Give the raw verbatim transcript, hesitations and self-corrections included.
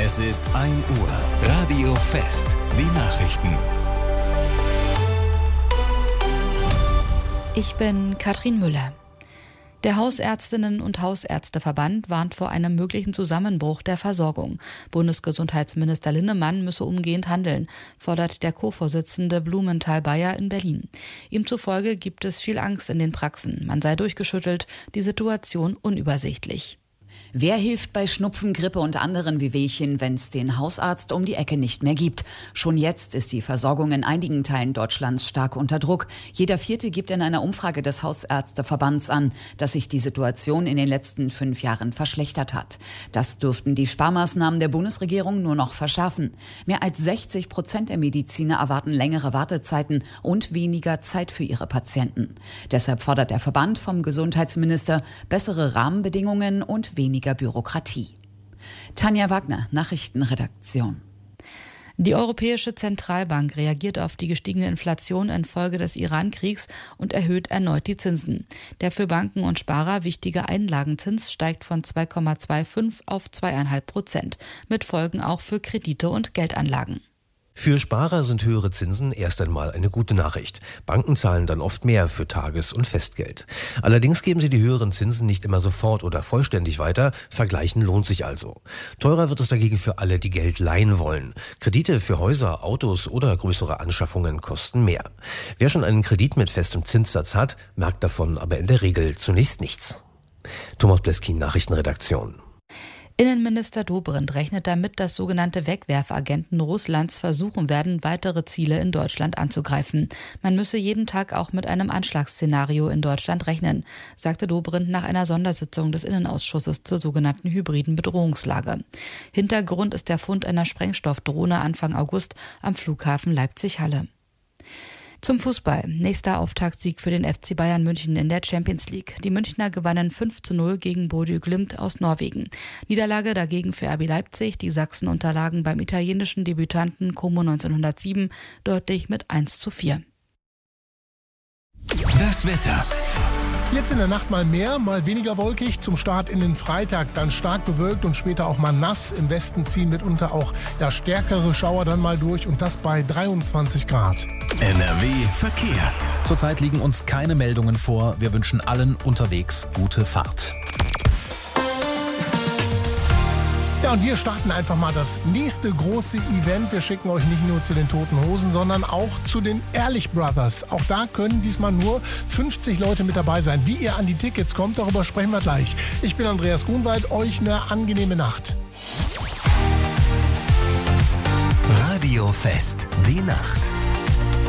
Es ist ein Uhr. Radio Fest. Die Nachrichten. Ich bin Katrin Müller. Der Hausärztinnen- und Hausärzteverband warnt vor einem möglichen Zusammenbruch der Versorgung. Bundesgesundheitsminister Linnemann müsse umgehend handeln, fordert der Co-Vorsitzende Blumenthal-Bayer in Berlin. Ihm zufolge gibt es viel Angst in den Praxen. Man sei durchgeschüttelt, die Situation unübersichtlich. Wer hilft bei Schnupfen, Grippe und anderen Wehwehchen, wenn es den Hausarzt um die Ecke nicht mehr gibt? Schon jetzt ist die Versorgung in einigen Teilen Deutschlands stark unter Druck. Jeder Vierte gibt in einer Umfrage des Hausärzteverbands an, dass sich die Situation in den letzten fünf Jahren verschlechtert hat. Das dürften die Sparmaßnahmen der Bundesregierung nur noch verschärfen. Mehr als sechzig Prozent der Mediziner erwarten längere Wartezeiten und weniger Zeit für ihre Patienten. Deshalb fordert der Verband vom Gesundheitsminister bessere Rahmenbedingungen und weniger Bürokratie. Tanja Wagner, Nachrichtenredaktion. Die Europäische Zentralbank reagiert auf die gestiegene Inflation infolge des Iran-Kriegs und erhöht erneut die Zinsen. Der für Banken und Sparer wichtige Einlagenzins steigt von zwei Komma fünfundzwanzig auf zwei Komma fünf Prozent, mit Folgen auch für Kredite und Geldanlagen. Für Sparer sind höhere Zinsen erst einmal eine gute Nachricht. Banken zahlen dann oft mehr für Tages- und Festgeld. Allerdings geben sie die höheren Zinsen nicht immer sofort oder vollständig weiter. Vergleichen lohnt sich also. Teurer wird es dagegen für alle, die Geld leihen wollen. Kredite für Häuser, Autos oder größere Anschaffungen kosten mehr. Wer schon einen Kredit mit festem Zinssatz hat, merkt davon aber in der Regel zunächst nichts. Thomas Bleskin, Nachrichtenredaktion. Innenminister Dobrindt rechnet damit, dass sogenannte Wegwerfagenten Russlands versuchen werden, weitere Ziele in Deutschland anzugreifen. Man müsse jeden Tag auch mit einem Anschlagsszenario in Deutschland rechnen, sagte Dobrindt nach einer Sondersitzung des Innenausschusses zur sogenannten hybriden Bedrohungslage. Hintergrund ist der Fund einer Sprengstoffdrohne Anfang August am Flughafen Leipzig-Halle. Zum Fußball. Nächster Auftaktsieg für den F C Bayern München in der Champions League. Die Münchner gewannen fünf zu null gegen Bodø Glimt aus Norwegen. Niederlage dagegen für R B Leipzig. Die Sachsen unterlagen beim italienischen Debütanten Como neunzehnhundertsieben deutlich mit eins zu vier. Das Wetter. Jetzt in der Nacht mal mehr, mal weniger wolkig. Zum Start in den Freitag dann stark bewölkt und später auch mal nass. Im Westen ziehen mitunter auch ja, stärkere Schauer dann mal durch und das bei dreiundzwanzig Grad. N R W Verkehr. Zurzeit liegen uns keine Meldungen vor. Wir wünschen allen unterwegs gute Fahrt. Ja, und wir starten einfach mal das nächste große Event. Wir schicken euch nicht nur zu den Toten Hosen, sondern auch zu den Ehrlich Brothers. Auch da können diesmal nur fünfzig Leute mit dabei sein. Wie ihr an die Tickets kommt, darüber sprechen wir gleich. Ich bin Andreas Grunwald, euch eine angenehme Nacht. Radio Fest, die Nacht.